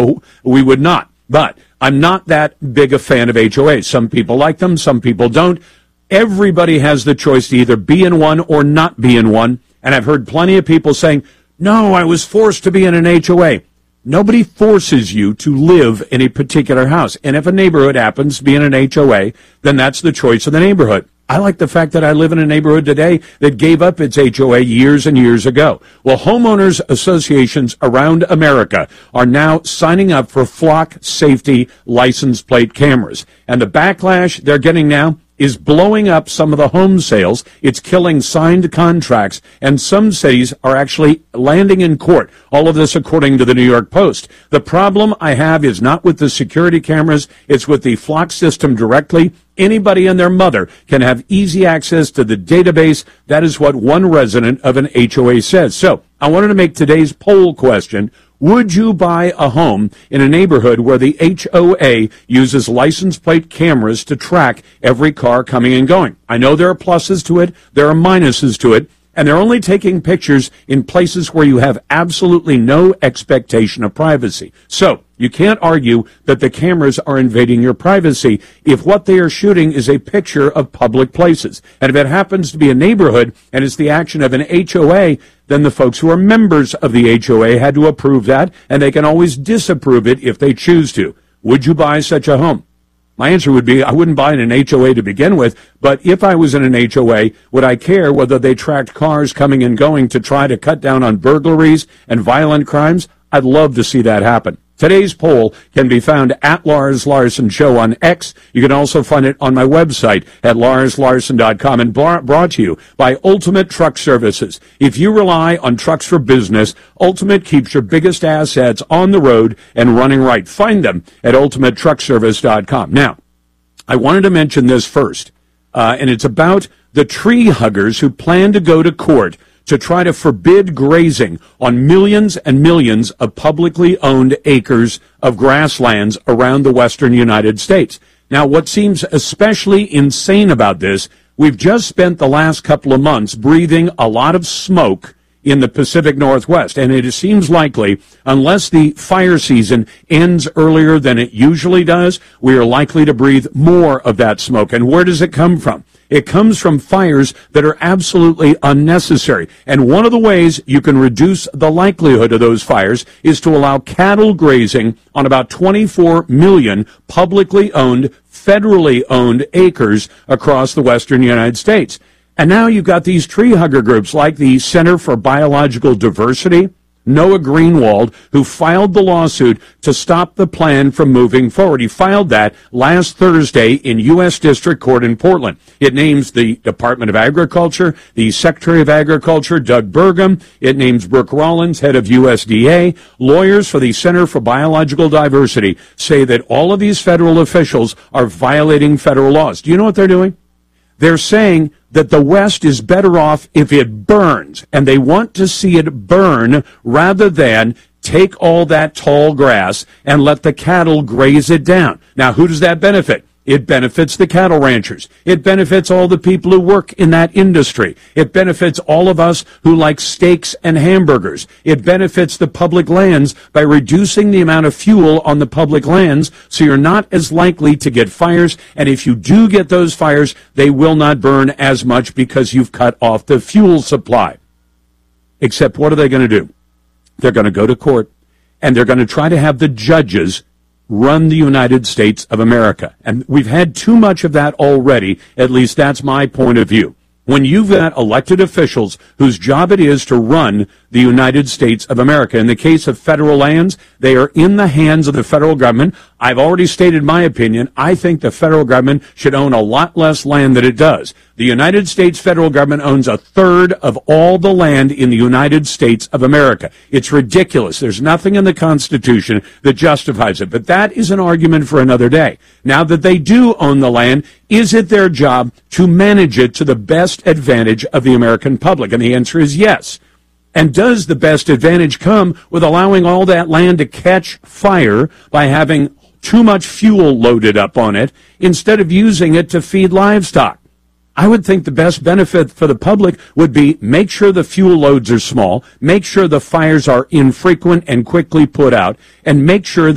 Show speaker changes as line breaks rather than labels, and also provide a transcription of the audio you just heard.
No, we would not. But I'm not that big a fan of HOAs. Some people like them, some people don't. Everybody has the choice to either be in one or not be in one. And I've heard plenty of people saying, no, I was forced to be in an HOA. Nobody forces you to live in a particular house. And if a neighborhood happens to be in an HOA, then that's the choice of the neighborhood. I like the fact that I live in a neighborhood today that gave up its HOA years and years ago. Well, homeowners associations around America are now signing up for flock safety license plate cameras. And the backlash they're getting now is blowing up some of the home sales. It's killing signed contracts, and some cities are actually landing in court. All of this according to the New York Post. The problem I have is not with the security cameras, it's with the flock system directly. Anybody and their mother can have easy access to the database. That is what one resident of an HOA says. So I wanted to make today's poll question: would you buy a home in a neighborhood where the HOA uses license plate cameras to track every car coming and going? I know there are pluses to it, there are minuses to it, and they're only taking pictures in places where you have absolutely no expectation of privacy. So you can't argue that the cameras are invading your privacy if what they are shooting is a picture of public places. And if it happens to be a neighborhood and it's the action of an HOA, then the folks who are members of the HOA had to approve that, and they can always disapprove it if they choose to. Would you buy such a home? My answer would be I wouldn't buy in an HOA to begin with, but if I was in an HOA, would I care whether they tracked cars coming and going to try to cut down on burglaries and violent crimes? I'd love to see that happen. Today's poll can be found at Lars Larson Show on X. You can also find it on my website at larslarson.com, and brought to you by Ultimate Truck Services. If you rely on trucks for business, Ultimate keeps your biggest assets on the road and running right. Find them at ultimatetruckservice.com. Now, I wanted to mention this first, and it's about the tree huggers who plan to go to court to try to forbid grazing on millions and millions of publicly owned acres of grasslands around the western United States. Now, what seems especially insane about this, we've just spent the last couple of months breathing a lot of smoke in the Pacific Northwest, and it seems likely, unless the fire season ends earlier than it usually does, we are likely to breathe more of that smoke. And where does it come from? It comes from fires that are absolutely unnecessary. And one of the ways you can reduce the likelihood of those fires is to allow cattle grazing on about 24 million publicly owned, federally owned acres across the western United States. And now you've got these tree hugger groups like the Center for Biological Diversity, Noah Greenwald, who filed the lawsuit to stop the plan from moving forward. He filed that last Thursday in U.S. District Court in Portland. It names the Department of Agriculture, the Secretary of Agriculture, Doug Burgum. It names Brooke Rollins, head of USDA. Lawyers for the Center for Biological Diversity say that all of these federal officials are violating federal laws. Do you know what they're doing? They're saying that the West is better off if it burns, and they want to see it burn rather than take all that tall grass and let the cattle graze it down. Now, who does that benefit? It benefits the cattle ranchers. It benefits all the people who work in that industry. It benefits all of us who like steaks and hamburgers. It benefits the public lands by reducing the amount of fuel on the public lands, so you're not as likely to get fires. And if you do get those fires, they will not burn as much because you've cut off the fuel supply. Except what are they going to do? They're going to go to court, and they're going to try to have the judges run the United States of America. And we've had too much of that already. At least that's my point of view. When you've got elected officials whose job it is to run the United States of America, in the case of federal lands, they are in the hands of the federal government. I've already stated my opinion. I think the federal government should own a lot less land than it does. The United States federal government owns a third of all the land in the United States of America. It's ridiculous. There's nothing in the Constitution that justifies it. But that is an argument for another day. Now that they do own the land, is it their job to manage it to the best advantage of the American public? And the answer is yes. And does the best advantage come with allowing all that land to catch fire by having too much fuel loaded up on it instead of using it to feed livestock? I would think the best benefit for the public would be make sure the fuel loads are small, make sure the fires are infrequent and quickly put out, and make sure